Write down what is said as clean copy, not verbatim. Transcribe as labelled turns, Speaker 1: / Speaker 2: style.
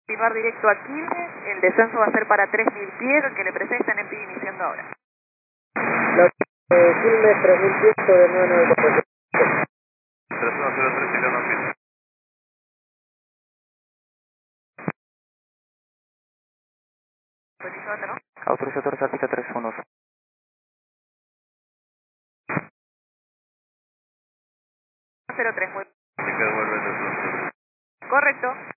Speaker 1: Continuar directo a Quilmes, el descenso va a ser para 3000 pies, el que le precede está en EMPI iniciando ahora.
Speaker 2: Quilmes 3000 pies sobre 994.
Speaker 3: 3103 Chileno Pista.
Speaker 1: Autorizado, ¿no?
Speaker 4: Autorizador Zapita 31.
Speaker 1: 03, muy
Speaker 3: Así que devuelve el descenso.
Speaker 1: correcto.